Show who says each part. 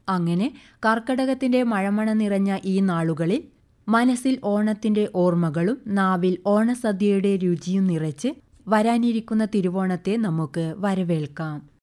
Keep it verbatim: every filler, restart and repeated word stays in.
Speaker 1: അങ്ങനെ കർക്കടകത്തിന്റെ മഴമണ നിറഞ്ഞ ഈ നാളുകളിൽ മനസ്സിൽ ഓണത്തിന്റെ ഓർമ്മകളും നാവിൽ ഓണസദ്യയുടെ രുചിയും നിറച്ച് വരാനിരിക്കുന്ന തിരുവോണത്തെ നമുക്ക് വരവേൽക്കാം.